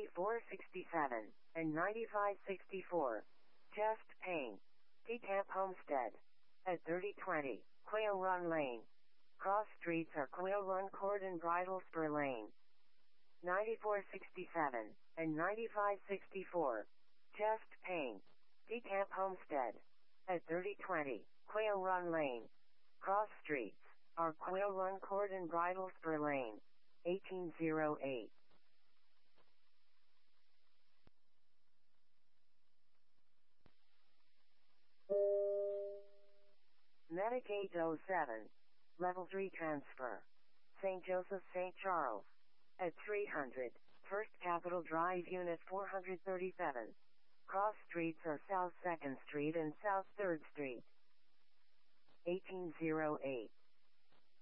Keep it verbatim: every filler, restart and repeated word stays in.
ninety-four sixty-seven, and ninety-five sixty-four. Chest pain. Decamp Homestead. At thirty twenty, Quail Run Lane. Cross streets are Quail Run Court and Bridle Spur Lane. ninety-four sixty-seven, and ninety-five sixty-four. Chest pain. Decamp Homestead. At thirty twenty, Quail Run Lane. Cross streets are Quail Run Court and Bridle Spur Lane. eighteen oh eight. Medicaid oh seven. Level three transfer. Saint Joseph Saint Charles. At three hundred, First Capitol Drive Unit four thirty-seven. Cross streets are South second Street and South third Street. eighteen oh eight.